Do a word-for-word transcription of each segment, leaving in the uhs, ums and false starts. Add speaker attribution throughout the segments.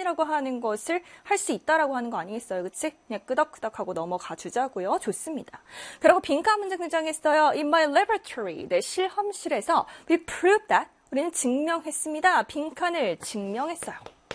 Speaker 1: 시험이라고 하는 것을 할 수 있다라고 하는 거 아니겠어요? 그치? 그냥 끄덕끄덕하고 넘어가 주자고요. 좋습니다. 그리고 빈칸 문장 등장했어요. In my laboratory, 내 실험실에서 we proved that, 우리는 증명했습니다. 빈칸을 증명했어요.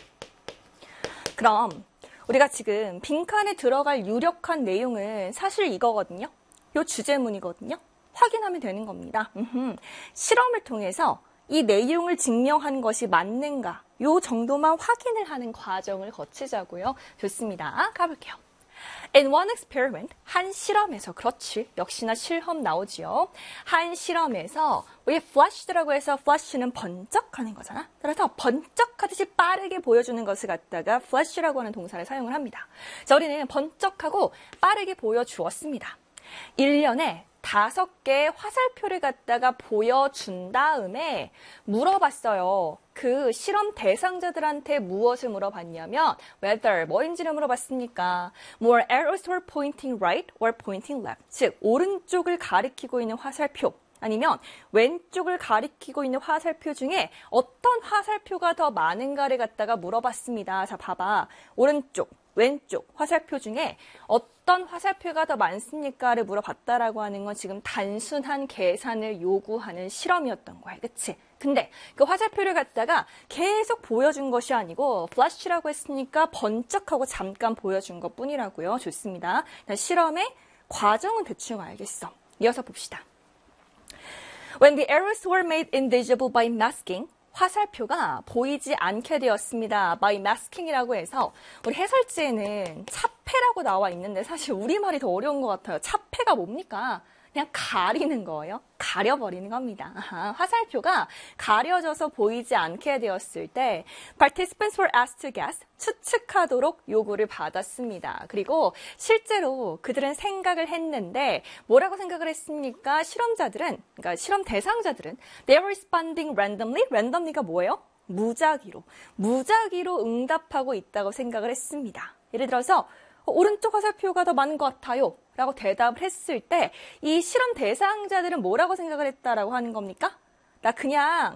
Speaker 1: 그럼 우리가 지금 빈칸에 들어갈 유력한 내용은 사실 이거거든요. 요 주제문이거든요. 확인하면 되는 겁니다. 음흠. 실험을 통해서 이 내용을 증명한 것이 맞는가, 요 정도만 확인을 하는 과정을 거치자고요. 좋습니다. 가볼게요. In one experiment, 한 실험에서, 그렇지, 역시나 실험 나오지요. 한 실험에서 we flashed라고 해서 flash는 번쩍하는 거잖아. 그래서 번쩍하듯이 빠르게 보여주는 것을 갖다가 flash라고 하는 동사를 사용을 합니다. 자, 우리는 번쩍하고 빠르게 보여주었습니다. 일 년에 다섯 개의 화살표를 갖다가 보여준 다음에 물어봤어요. 그 실험 대상자들한테 무엇을 물어봤냐면 whether, 뭐인지를 물어봤으니까 more arrows were pointing right or pointing left. 즉, 오른쪽을 가리키고 있는 화살표 아니면 왼쪽을 가리키고 있는 화살표 중에 어떤 화살표가 더 많은가를 갖다가 물어봤습니다. 자, 봐봐. 오른쪽, 왼쪽 화살표 중에 어떤 화살표가 더 많습니까를 물어봤다라고 하는 건 지금 단순한 계산을 요구하는 실험이었던 거야. 그치? 근데 그 화살표를 갖다가 계속 보여준 것이 아니고 flash라고 했으니까 번쩍하고 잠깐 보여준 것 뿐이라고요. 좋습니다. 실험의 과정은 대충 알겠어. 이어서 봅시다. When the arrows were made invisible by masking, 화살표가 보이지 않게 되었습니다. by masking이라고 해서 우리 해설지에는 차폐라고 나와 있는데 사실 우리말이 더 어려운 것 같아요. 차폐가 뭡니까? 그냥 가리는 거예요. 가려버리는 겁니다. 아하, 화살표가 가려져서 보이지 않게 되었을 때 participants were asked to guess, 추측하도록 요구를 받았습니다. 그리고 실제로 그들은 생각을 했는데 뭐라고 생각을 했습니까? 실험자들은, 그러니까 실험 대상자들은 they were responding randomly. randomly가 뭐예요? 무작위로. 무작위로 응답하고 있다고 생각을 했습니다. 예를 들어서 오른쪽 화살표가 더 많은 것 같아요 라고 대답을 했을 때 이 실험 대상자들은 뭐라고 생각을 했다라고 하는 겁니까? 나 그냥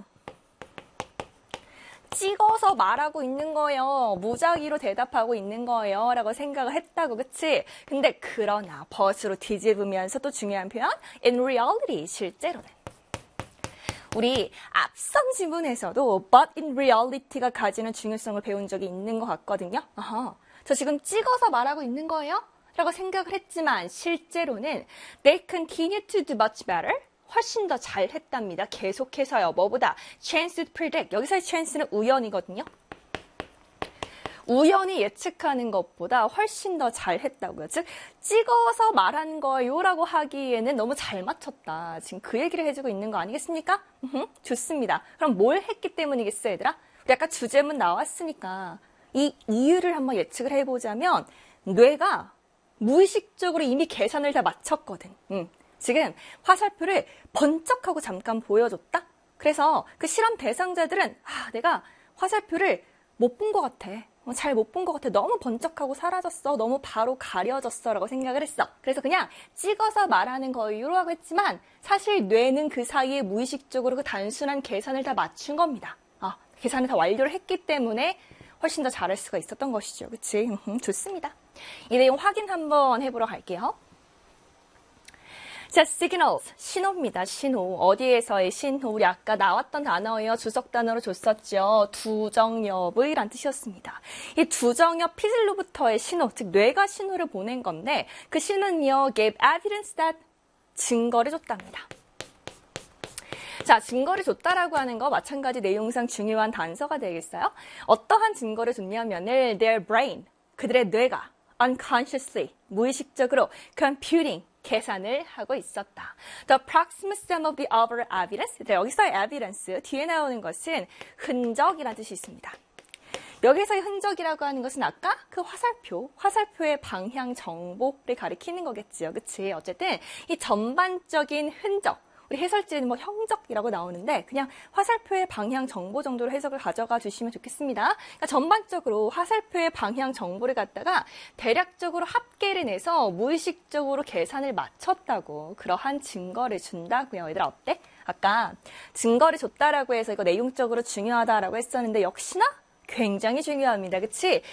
Speaker 1: 찍어서 말하고 있는 거예요. 무작위로 대답하고 있는 거예요 라고 생각을 했다고. 그치? 근데 그러나 벗으로 뒤집으면서 또 중요한 표현 in reality, 실제로는 우리 앞선 지문에서도 but in reality가 가지는 중요성을 배운 적이 있는 것 같거든요. 어허. 저 지금 찍어서 말하고 있는 거예요? 라고 생각을 했지만 실제로는 they continue to do much better. 훨씬 더 잘했답니다. 계속해서요. 뭐보다? chance to predict. 여기서의 chance는 우연이거든요. 우연히 예측하는 것보다 훨씬 더 잘했다고요. 즉 찍어서 말한 거예요 라고 하기에는 너무 잘 맞췄다. 지금 그 얘기를 해주고 있는 거 아니겠습니까? 으흠, 좋습니다. 그럼 뭘 했기 때문이겠어요, 얘들아? 우리 아까 주제문 나왔으니까 이 이유를 한번 예측을 해보자면 뇌가 무의식적으로 이미 계산을 다 마쳤거든. 음, 지금 화살표를 번쩍하고 잠깐 보여줬다? 그래서 그 실험 대상자들은 아, 내가 화살표를 못 본 것 같아. 잘 못 본 것 같아. 너무 번쩍하고 사라졌어. 너무 바로 가려졌어. 라고 생각을 했어. 그래서 그냥 찍어서 말하는 거요라고 했지만 사실 뇌는 그 사이에 무의식적으로 그 단순한 계산을 다 맞춘 겁니다. 아, 계산을 다 완료를 했기 때문에 훨씬 더 잘할 수가 있었던 것이죠. 그치? 음, 좋습니다. 이 내용 확인 한번 해보러 갈게요. 자, signals, 신호입니다. 신호. 어디에서의 신호? 우리 아까 나왔던 단어예요. 주석 단어로 줬었죠. 두정엽의 라는 뜻이었습니다. 이 두정엽 피질로부터의 신호, 즉 뇌가 신호를 보낸 건데 그 신호는요, gave evidence that, 증거를 줬답니다. 자, 증거를 줬다라고 하는 거 마찬가지 내용상 중요한 단서가 되겠어요. 어떠한 증거를 줬냐면은 their brain, 그들의 뇌가 unconsciously, 무의식적으로 computing, 계산을 하고 있었다. The proximate sum of the other evidence. 여기서의 evidence, 뒤에 나오는 것은 흔적이라는 뜻이 있습니다. 여기서의 흔적이라고 하는 것은 아까 그 화살표, 화살표의 방향 정보를 가리키는 거겠지요. 그치? 어쨌든 이 전반적인 흔적, 우리 해설지에는 뭐 형적이라고 나오는데 그냥 화살표의 방향 정보 정도로 해석을 가져가 주시면 좋겠습니다. 그러니까 전반적으로 화살표의 방향 정보를 갖다가 대략적으로 합계를 내서 무의식적으로 계산을 맞췄다고, 그러한 증거를 준다고요. 얘들아 어때? 아까 증거를 줬다라고 해서 이거 내용적으로 중요하다라고 했었는데 역시나 굉장히 중요합니다. 그치?